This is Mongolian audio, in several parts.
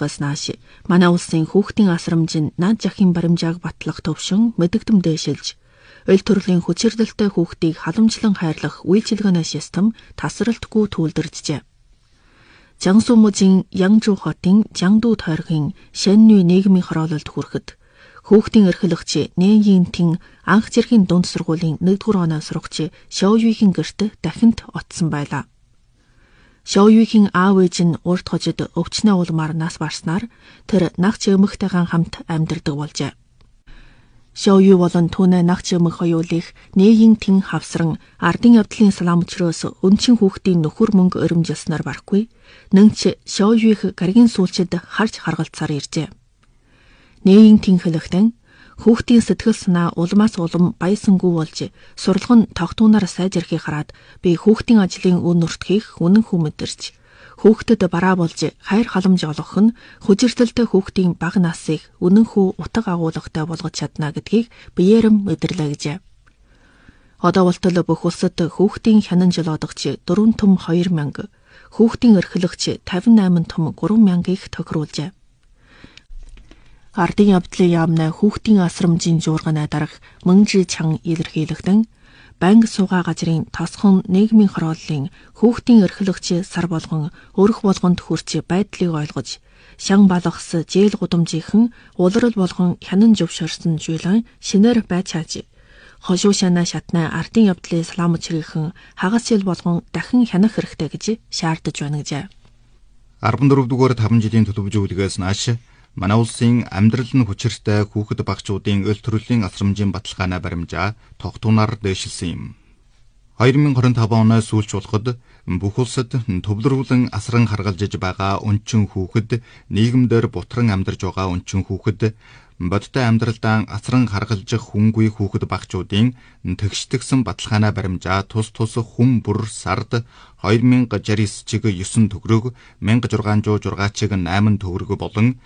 удирдлагаас нааш манай улсын хүүхдийн асрамжийн наад захын баримжааг батлах төвшин мэдэгдэм дэшилж, ойл төрлийн хүчирдэлтэй хүүхдийг халамжлан хайрлах үйлчилгээний систем тасралтгүй түүлдэржээ. Jiangsu мужийн Янжу хотын Jiangdu тойргийн Шэннүй нийгмийн хороололд хүрэхэд хүүхдийн эрхлэгч Нэн Йинтин анх зэргийн дунд сургуулийн 1-р оноо сурагч Шоуюигийн гэрт дахинд оцсон байлаа. Шоуюигийн аав ээж нь урд хожид өвчнөө улмаар нас барснаар тэр нагч эмэгтэйгэн хамт амьдардаг болжээ. Шоуюи болон түүний нагч эмэг хоёулыг Нэн Йинтин хавсран ардын явдлын салам өчрөөс өнчин хүүхдийн нөхөр мөнгө өрөмжилснээр барахгүй нэнч Шоуюиг гаригийн сүүлчид харж харгалцаар иржээ. Нэн Йинтин хэлэхдээ хүүхдийн сэтгэл санаа улмаас улам баясангүй болж сурлагын тогтуунаар сайжрахыг хараад би хүүхдийн ажлын үн нуртхийг үнэн хүн мэдэрч хүүхдэд бараа болж хайр халамж олгох нь хүчирдэлтэй хүүхдийн бага насыг үнэн хүү утга агуулгатай болгож чадна гэдгийг биеэрэм мэдэрлээ гэжээ. Одоо болтол бүх улсад хүүхдийн хянан жолоодогч 4 том 2000, хүүхдийн эрхлэгч 58 том 3000-ыг тохируулжээ. Ардын явдлын яамны хүүхдийн асрамжийн жуурганы дарга Мөнжи Чан илэрхийлэгдэн банк суугаа газрын тосхон нийгмийн хорооллын хүүхдийн эрхлэгч сар болгон өрх болгонд хүрч байдлыг ойлгож, шан балгас зээл гудамжийнхэн улирал болгон хянан зөвшөөрсөн жуулан шинээр байж хааж, хошуушана шатны ардын явдлын салам өчрийнхэн хагас жил болгон дахин хянах хэрэгтэй гэж шаардаж байна гэжээ. 14-р 5 жилийн төлөвлөгөөлгөөс нааш манай улсын амьдрал нь хүчиртэй хүүхэд багчуудын өл төрлийн асрамжийн баталгааны баримжаа тогтуунаар дэвшилсэн юм. 2025 оноос сүүлч болоход бүх улсад төвлөрүүлэн асран харгалзаж байгаа өнчин хүүхэд, нийгэмдэр бутран амьдарч байгаа өнчин хүүхэд, бодтой амьдралдаа асран харгалзах хүнгүй хүүхэд багчуудын тэгштгсэн баталгааны баримжаа тус хүн бүр сард 2069 чиг 9 төгрөг, 1606 чиг 8 төгрөг болон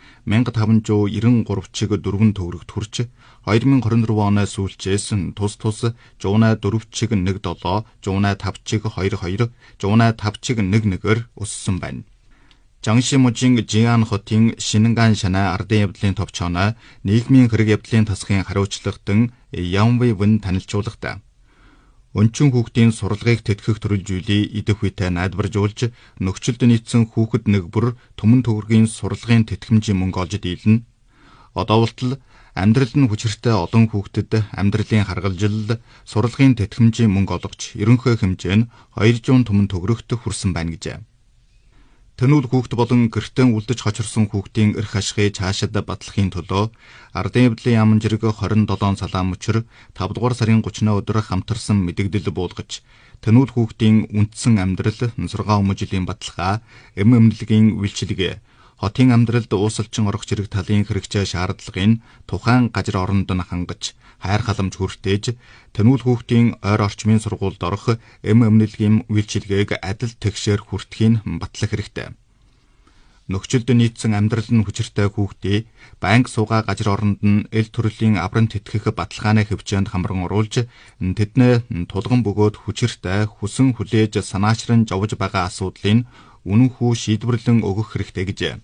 1593 чиг 4 төгрөгт хүрч 2024 оноос сүүлчээс тус 104 чиг 17, 105 чиг 22, 105 чиг 11-ээр өссөн байна. Jiangsu мужийн Jian хотын Шинган шанаа ардын явдлын товчооноо нийгмийн хэрэг явдлын тасгын хариуцлагадан Ямвэ Вэн танилцуулгахдаа өнчин хүүхдийн сурлагыг тэтгэх төрөлжүүлээ идэх үедээ найдваржуулж нөхцөлд нийцсэн хүүхэд нэг бүр төмөн төгрөгийн сурлагын тэтгэмжийн мөнгө олж дийлнэ. Одоо болтол амьдрал нь хүчиртэй олон хүүхдэд амьдралын харгалзал, сурлагын тэтгэмжийн мөнгө олгож ерөнхий хэмжээ нь 200 төмөн төгрөгт хүрсэн байна гэжээ. Тэнүүл хүүхэд болон гэртээ үлдэж хочирсон хүүхдийн эрх ашигыг цаашид батлахын төлөө ардын явдлын яамн зэрэг 27 салаам өчир 5 дугаар сарын 30-ны өдөр хамтарсан мэдэгдэл буулгаж тэнүүл хүүхдийн үндсэн амьдрал, сургаа өмжлийн баталгаа, эмнэлгийн үйлчилгээ, хотын амьдралд уусалчин орох зэрэг талын хэрэгцээ шаардлагын тухайн газар оронд нь хангаж хайр халамж хүртээж тэнүүл хүүхдийн ойр орчмын сургуульд орох эмнэлгийн үйлчилгээг адил тэгшээр хүртэхийн батлах хэрэгтэй. Нөхцөлд нийцсэн амьдрал нь хүчиртэй хүүхдийг банк суугаа газар оронд нь эл төрлийн аврам тэтгэх баталгааны хөвчөөнд хамран оруулж тэднээ тулган бөгөөд хүчиртэй хүсэн хүлээж санаачран жовж байгаа асуудлыг үнэн хүү шийдвэрлэн өгөх хэрэгтэй гэжээ.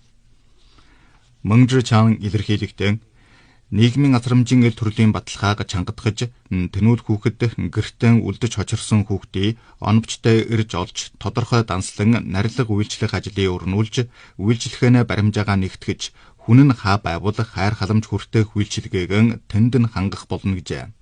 Мөнжи Чан илэрхийлэгдэн нийгмийн асрамжийн эл төрлийн баталгааг чангадгаж тэнүүл хүүхэд гэртээ үлдэж хочирсон хүүхдийг оновчтой ирж олж тодорхой данслан нарилга үйлчлэх ажлыг өрнүүлж үйлчлэхэнэ баримжаагаа нэгтгэж хүн нь хаа байвал хайр халамж хүртэх үйлчлэгээг тэнд нь хангах болно гэжээ.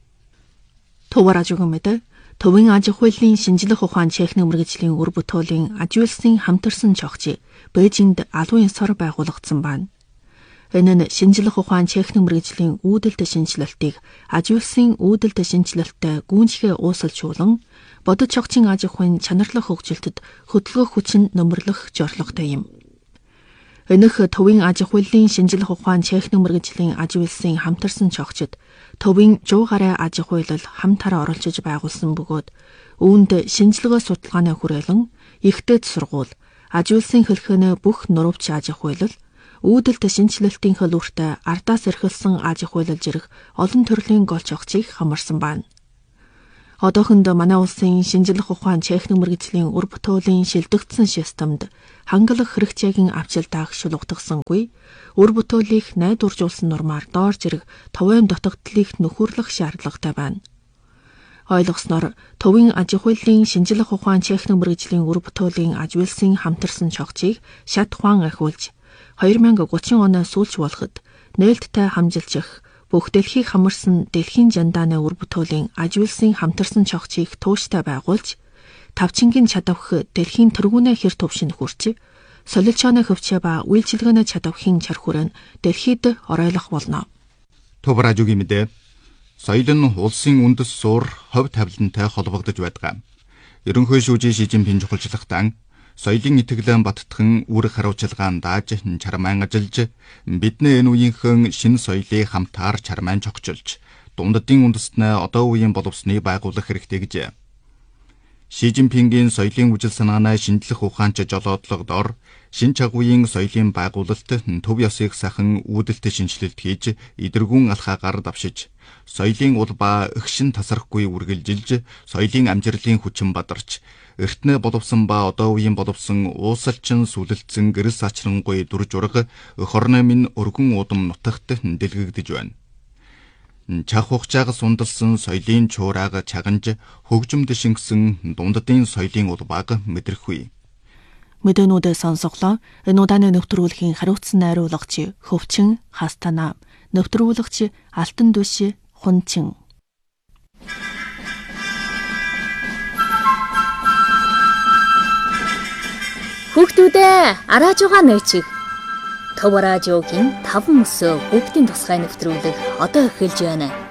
Төвөрөжгөмөд Төвийн аж ахуйлын шинжлэх ухаан техник мэргэжлийн үр бүтээлийн ажилсан хамтарсан чогч Бээжинд алуун ёсоор байгуулагдсан байна. Энэ нь шинжлэх ухаан техник мэргэжлийн үүдэлт шинжилэлтийг ажилсан үүдэлт шинжилэлттэй гүйцэтгэх уусалжуулан бодит чогчийн аж ахуйн чанарлах хөгжилтөд хөдөлгөөх хүчин нөмрлөх зорилготой юм. Энэх Төвийн аж ахуйлын шинжлэх ухаан техник мэргэжлийн ажилсан хамтарсан чогчид Төвийн 100 гаруй аж ахуйлал хамтараа оролцож байгуулсан бөгөөд үүнд шинжилгээ судалгааны хүрээлэн ихтэйд сургууль, ажилсан хэлхэнэ бүх нурвч аж ахуйлал, үүдэлт шинжилэлтийн хөлөөртэй ардаас эрхэлсэн аж ахуйлал зэрэг олон төрлийн гол чогчийг хамарсан байна. Одоохондоо манай улсын шинжлэх ухаан техник мэргэжлийн үр бүтээлийн шилдэгдсэн системд хангалах хэрэгцээгийн авчил таах шулуутгасангүй, үр бүтээлийг найдваржуулсан нормаар доор зэрэг товын дутагдлыг нөхөрлөх шаардлагатай байна. Ойлгосноор төвийн аж ахуйлын шинжлэх ухаан техник мэргэжлийн үр бүтээлийн ажигласан хамтарсан чогчийг шат ухаан ахиулж 2030 оноос сүүлч болоход нээлттэй хамжилчих бүх дэлхийг хамарсан дэлхийн жандааны үр бүтээлийн ажигласан хамтарсан чогчийг тууштай байгуулж тавчингийн чадавх дэлхийн тэргүүнээ хэр төвшин хүрч солилцооны хөвчөө ба үйлчилгээний чадавхын чархүрэн дэлхийд оройлох болно. Төв радиогийн мэдээ. Соёл нь улсын үндэс суур хувь тавилантай холбогдож байдаг. Ерөнхий шүүжийн Ши Жинпин чухалчлагтан соёлын итгэлэн баттхан үр хариуцлагаан дааж чармаан ажиллаж бидний энэ үеийнхэн шинэ соёлыг хамтаар чармаан чогчилж дундадын үндэстнээ одоо үеийн боловсны байгуулах хэрэгтэй гэжээ. Ши Жинпингийн соёлын үжил санаанаа шинжлэх ухаанч жолоодлогодоор шинэ чагуйн соёлын байгуулалт төв ёсыг сахан үүдэлт шинжилэлт хийж идэргүүн алхаагаар давшиж соёлын улбаа өгшин тасрахгүй үргэлжилж соёлын амжилтын хүчин бадарч эртнээ боловсон ба одоо үеийн боловсон уусалчин сүлэлцэн гэрэл сачрангуй дүр жураг хорны минь өргөн удам нутагт дэлгэгдэж байна. Чах ухчаагаас ундалсан соёлын чуурааг чаганж хөгжимд шингэсэн дундадын соёлын улбааг мэдрэхгүй. Мэдээнүүдээ сонсголоо. Энэ удааны нэвтрүүлгийн хариуцсан найруулгач Хөвчин Хастана, нэвтрүүлэгч Алтан Дүш Хунчин. Хүүхдүүдээ арааж байгаа нөөцийг Төв радиогийн 5 мөсөө хүүхдийн тусгай нэвтрүүлэг одоо эхэлж байна.